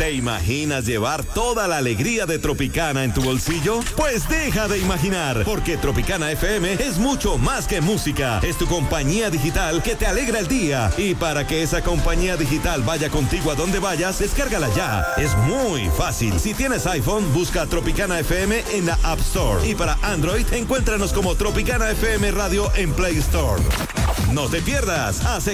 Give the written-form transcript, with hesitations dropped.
¿Te imaginas llevar toda la alegría de Tropicana en tu bolsillo? Pues deja de imaginar, porque Tropicana FM es mucho más que música. Es tu compañía digital que te alegra el día. Y para que esa compañía digital vaya contigo a donde vayas, descárgala ya. Es muy fácil. Si tienes iPhone, busca Tropicana FM en la App Store. Y para Android, encuéntranos como Tropicana FM Radio en Play Store. No te pierdas. Hace